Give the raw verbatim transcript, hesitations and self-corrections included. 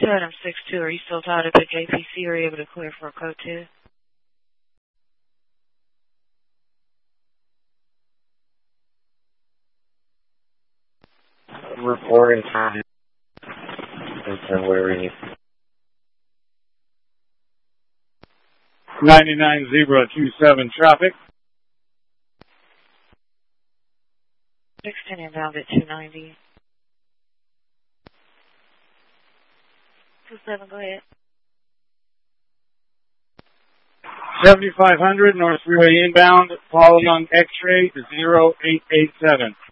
Chatham six two, are you still tied up at J P C or are you able to clear for a code two? Reporting time. And where we ninety-nine zero two seven traffic. sixteen inbound at two ninety. two seven, go ahead. seventy-five hundred North Freeway inbound, following on X-ray to zero eight eight seven.